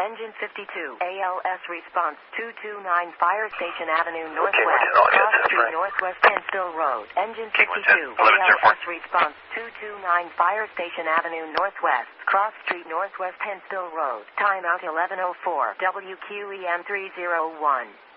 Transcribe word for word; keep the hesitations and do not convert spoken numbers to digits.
Engine fifty-two. A L S response two two nine Fire Station Avenue Northwest. King one ten, Cross all Street right. Northwest Penfield Road. Engine King one ten, fifty-two. A eleven L zero four. S response two two nine Fire Station Avenue Northwest. Cross Street Northwest Penfield Road. Timeout eleven oh four. W Q E M three oh one.